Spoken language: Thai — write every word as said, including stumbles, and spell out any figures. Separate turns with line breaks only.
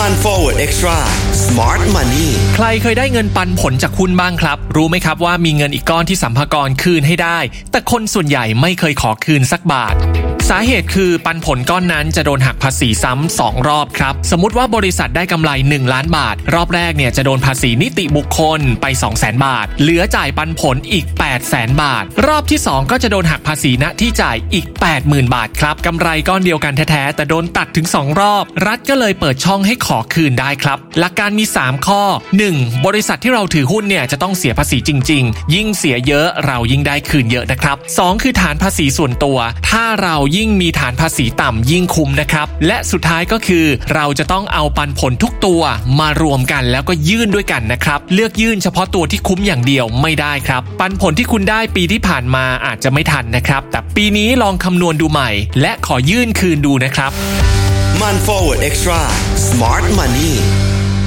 มัน Forward Extra Smart Money
ใครเคยได้เงินปันผลจากหุ้นบ้างครับรู้ไหมครับว่ามีเงินอีกก้อนที่สัมภากรคืนให้ได้แต่คนส่วนใหญ่ไม่เคยขอคืนสักบาทสาเหตุคือปันผลก้อนนั้นจะโดนหักภาษีซ้ำสองรอบครับสมมุติว่าบริษัทได้กำไรหนึ่งล้านบาทรอบแรกเนี่ยจะโดนภาษีนิติบุคคลไป สองแสน บาทเหลือจ่ายปันผลอีก แปดแสน บาทรอบที่สองก็จะโดนหักภาษีณที่จ่ายอีก แปดหมื่น บาทครับกำไรก้อนเดียวกันแท้ๆแต่โดนตัดถึงสองรอบรัฐก็เลยเปิดช่องให้ขอคืนได้ครับหลักการมีสามข้อหนึ่งบริษัทที่เราถือหุ้นเนี่ยจะต้องเสียภาษีจริงๆยิ่งเสียเยอะเรายิ่งได้คืนเยอะนะครับสองคือฐานภาษีส่วนตัวถ้าเรายิ่งมีฐานภาษีต่ำยิ่งคุ้มนะครับและสุดท้ายก็คือเราจะต้องเอาปันผลทุกตัวมารวมกันแล้วก็ยื่นด้วยกันนะครับเลือกยื่นเฉพาะตัวที่คุ้มอย่างเดียวไม่ได้ครับปันผลที่คุณได้ปีที่ผ่านมาอาจจะไม่ทันนะครับแต่ปีนี้ลองคำนวณดูใหม่และขอยื่นคืนดูนะครับ
มัน Forward Extra Smart Money